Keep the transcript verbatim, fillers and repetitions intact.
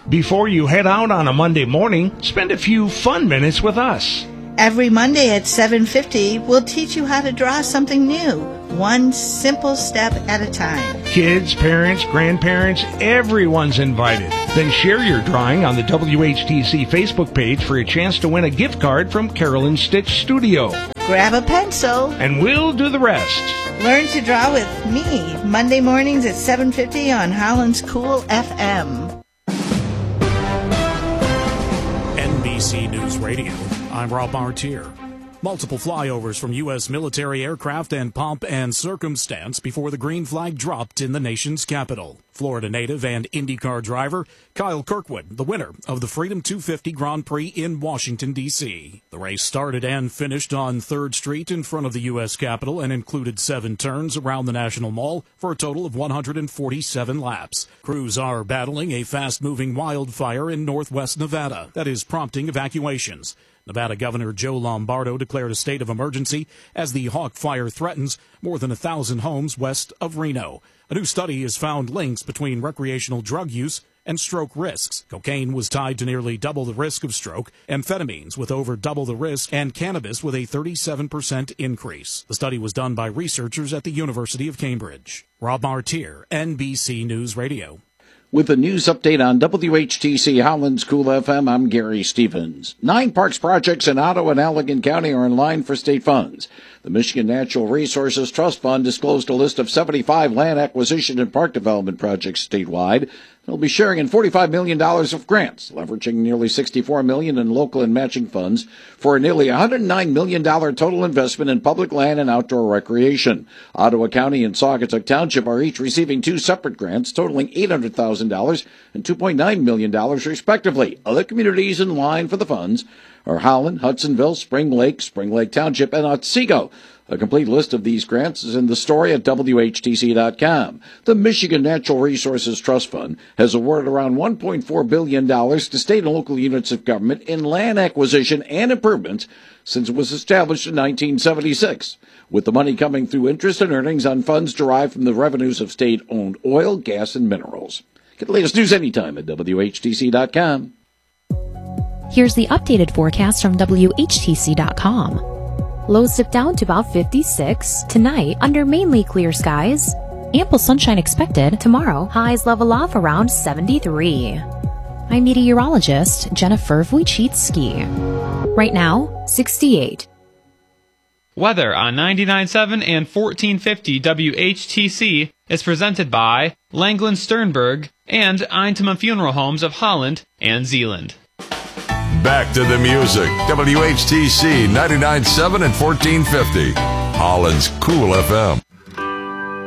Before you head out on a Monday morning, spend a few fun minutes with us. Every Monday at seven fifty, we'll teach you how to draw something new, one simple step at a time. Kids, parents, grandparents, everyone's invited. Then share your drawing on the W H T C Facebook page for a chance to win a gift card from Carolyn Stitch Studio. Grab a pencil, and we'll do the rest. Learn to draw with me, Monday mornings at seven fifty on Holland's Cool F M. N B C News Radio. I'm Rob Martier. Multiple flyovers from U S military aircraft and pomp and circumstance before the green flag dropped in the nation's capital. Florida native and IndyCar driver Kyle Kirkwood, the winner of the Freedom two fifty Grand Prix in Washington, D C The race started and finished on third Street in front of the U S Capitol and included seven turns around the National Mall for a total of one hundred forty-seven laps. Crews are battling a fast-moving wildfire in northwest Nevada that is prompting evacuations. Nevada Governor Joe Lombardo declared a state of emergency as the Hawk Fire threatens more than a thousand homes west of Reno. A new study has found links between recreational drug use and stroke risks. Cocaine was tied to nearly double the risk of stroke, amphetamines with over double the risk, and cannabis with a thirty-seven percent increase. The study was done by researchers at the University of Cambridge. Rob Martier, N B C News Radio. With a news update on W H T C Holland's Cool F M, I'm Gary Stevens. Nine parks projects in Ottawa and Allegan County are in line for state funds. The Michigan Natural Resources Trust Fund disclosed a list of seventy-five land acquisition and park development projects statewide. They'll be sharing in forty-five million dollars of grants, leveraging nearly sixty-four million dollars in local and matching funds for a nearly one hundred nine million dollars total investment in public land and outdoor recreation. Ottawa County and Saugatuck Township are each receiving two separate grants totaling eight hundred thousand dollars and two point nine million dollars respectively. Other communities in line for the funds are Howland, Hudsonville, Spring Lake, Spring Lake Township, and Otsego. A complete list of these grants is in the story at W H T C dot com. The Michigan Natural Resources Trust Fund has awarded around one point four billion dollars to state and local units of government in land acquisition and improvements since it was established in nineteen seventy-six, with the money coming through interest and earnings on funds derived from the revenues of state-owned oil, gas, and minerals. Get the latest news anytime at W H T C dot com. Here's the updated forecast from W H T C dot com. Lows dip down to about fifty-six. Tonight, under mainly clear skies. Ample sunshine expected. Tomorrow, highs level off around seventy-three. I'm meteorologist Jennifer Wojcicki. Right now, sixty-eight. Weather on ninety-nine point seven and fourteen fifty W H T C is presented by Langland Sternberg and Eintema Funeral Homes of Holland and Zealand. Back to the music. W H T C ninety-nine point seven and fourteen fifty. Holland's Cool F M.